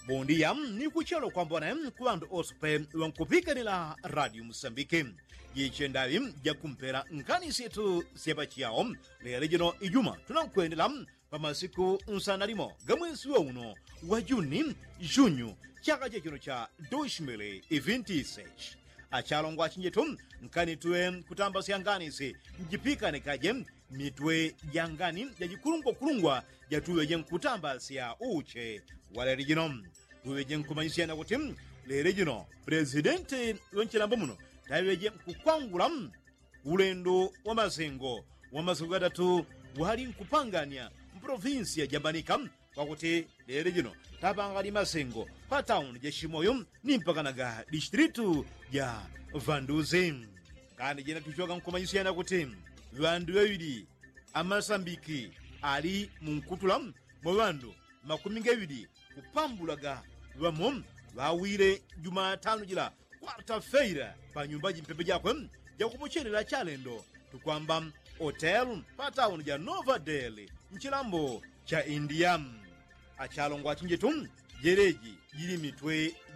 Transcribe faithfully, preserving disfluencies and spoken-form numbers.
Bom dia, ni kuchelo kwamba na kwando ospe wankupika nila Radio Msambiki. Yichendawi ya kumpera nkani setu seba chiao lele jino ijuma tunankwendela pa masiku nsanalimo gamwezi wa uno wa Juni junho chaka chino cha dois mil e vinte e seis. Achalongwa chinjetu nkani tuwe kutamba siangani si mjipika nikaje mitwe yangani ya jikurungwa kurungwa ya tuwe jen kutamba siya uche wale rijino. Tuwe jen kumanyisiana kuti lele jino presidente wenchilambo muno tawe jen kukwangula ulendo wa mazengo wa mazengo gatatu wali nkupangania mprovinsi ya Jambanika wakuti lele jino tapangali mazengo pa town ya Shimoyo ni mpakanaga distritu ya Vanduzi. Kandi jena tuchoka nkumanyisiana kuti vandu wawili amasambiki ali munkutula mwandu makumi awiri kupambulaga vamo vawire Jumatano jila quarta-feira pa nyumbaji mpepe jakwe jakupocherera chalendo tukwamba hotel pa town ya Nova Delhi mchilambo cha India. Achalongwa chinjetu jereji jili mitwe